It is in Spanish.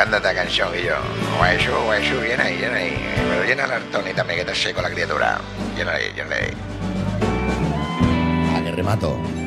canta esta canción, Guillo. Guaysú, llena ahí, llena ahí. Pero llena el Artoni también, que está seco la criatura. Llena ahí, llena ahí. A que remato.